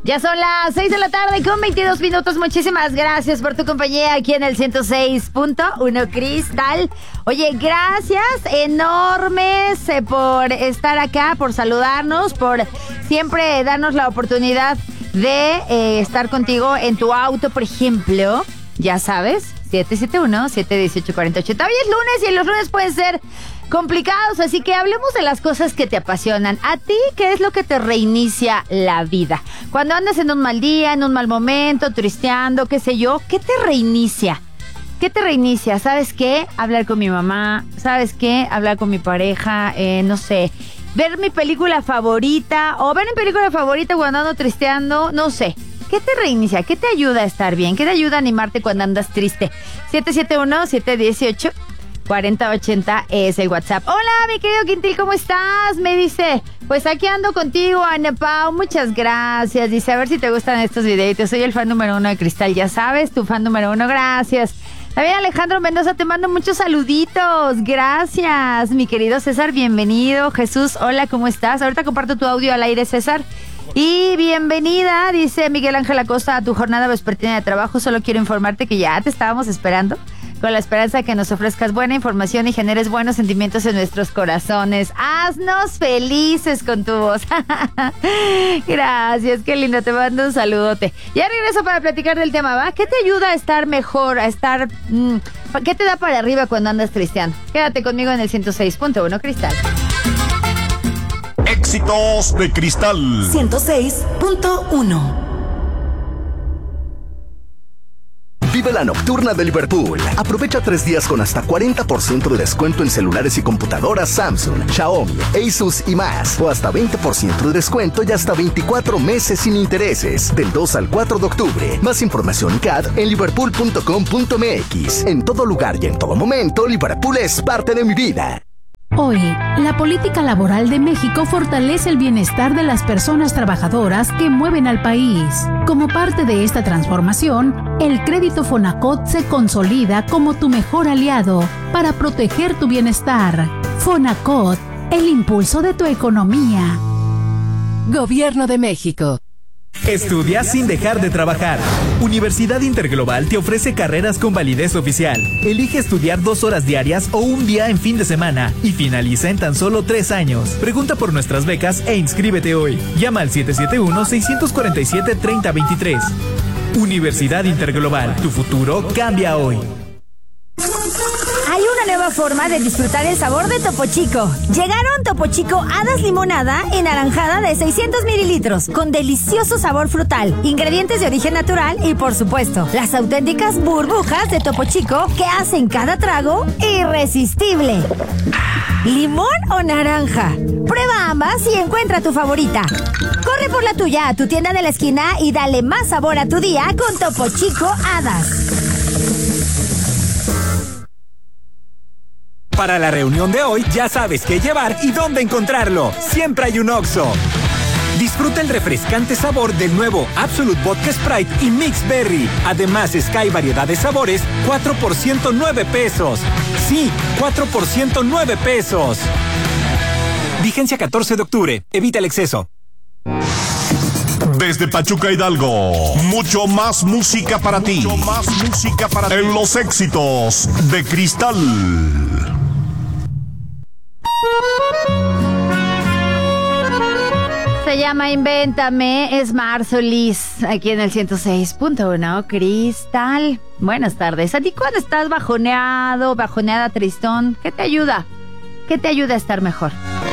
Ya son las 6 de la tarde con 22 minutos. Muchísimas gracias por tu compañía aquí en el 106.1 Cristal. Oye, gracias enormes por estar acá, por saludarnos, por siempre darnos la oportunidad de estar contigo en tu auto, por ejemplo. Ya sabes, 771-718-4080. Hoy es lunes y los lunes pueden ser complicados, así que hablemos de las cosas que te apasionan. ¿A ti qué es lo que te reinicia la vida? Cuando andas en un mal día, en un mal momento, tristeando, qué sé yo, ¿qué te reinicia? ¿Qué te reinicia? ¿Sabes qué? Hablar con mi mamá. ¿Sabes qué? Hablar con mi pareja. No sé. Ver mi película favorita. O ver mi película favorita cuando ando tristeando. No sé. ¿Qué te reinicia? ¿Qué te ayuda a estar bien? ¿Qué te ayuda a animarte cuando andas triste? 771-718-4080 es el WhatsApp. Hola, mi querido Quintil, ¿cómo estás? Me dice, pues aquí ando contigo, Ana Pau. Muchas gracias. Dice, a ver si te gustan estos videitos. Soy el fan número 1 de Cristal, ya sabes, tu fan número 1. Gracias. También Alejandro Mendoza, te mando muchos saluditos. Gracias, mi querido César, bienvenido. Jesús, hola, ¿cómo estás? Ahorita comparto tu audio al aire, César. Y bienvenida, dice Miguel Ángel Acosta, a tu jornada vespertina de trabajo. Solo quiero informarte que ya te estábamos esperando, con la esperanza de que nos ofrezcas buena información y generes buenos sentimientos en nuestros corazones. Haznos felices con tu voz. Gracias, qué lindo, te mando un saludote. Ya regreso para platicar del tema, ¿va? ¿Qué te ayuda a estar mejor, a estar... ¿qué te da para arriba cuando andas tristeando? Quédate conmigo en el 106.1 Cristal. Éxitos de Cristal 106.1. Vive la nocturna de Liverpool. Aprovecha 3 días con hasta 40% de descuento en celulares y computadoras Samsung, Xiaomi, Asus y más. O hasta 20% de descuento y hasta 24 meses sin intereses. Del 2 al 4 de octubre. Más información y CAD en liverpool.com.mx. En todo lugar y en todo momento, Liverpool es parte de mi vida. Hoy, la política laboral de México fortalece el bienestar de las personas trabajadoras que mueven al país. Como parte de esta transformación, el crédito Fonacot se consolida como tu mejor aliado para proteger tu bienestar. Fonacot, el impulso de tu economía. Gobierno de México. Estudia sin dejar de trabajar. Universidad Interglobal te ofrece carreras con validez oficial. Elige estudiar 2 horas diarias o un día en fin de semana y finaliza en tan solo 3 años. Pregunta por nuestras becas e inscríbete hoy. Llama al 771-647-3023. Universidad Interglobal, tu futuro cambia hoy. Hay una nueva forma de disfrutar el sabor de Topo Chico. Llegaron Topo Chico Hadas Limonada en naranjada de 600 mililitros, con delicioso sabor frutal, ingredientes de origen natural y, por supuesto, las auténticas burbujas de Topo Chico que hacen cada trago irresistible. ¿Limón o naranja? Prueba ambas y encuentra tu favorita. Corre por la tuya a tu tienda de la esquina y dale más sabor a tu día con Topo Chico Hadas. Para la reunión de hoy, ya sabes qué llevar y dónde encontrarlo. Siempre hay un Oxxo. Disfruta el refrescante sabor del nuevo Absolut Vodka Sprite y Mix Berry. Además, Sky variedad de sabores, 4 por 109 pesos. Sí, 4 por 109 pesos. Vigencia 14 de octubre. Evita el exceso. Desde Pachuca, Hidalgo, mucho más música para ti. Mucho más música para ti. En los éxitos de Cristal. Se llama Invéntame, es Mar Solís, aquí en el 106.1 Cristal. Buenas tardes. ¿A ti cuando estás bajoneado, bajoneada, tristón? ¿Qué te ayuda? ¿Qué te ayuda a estar mejor?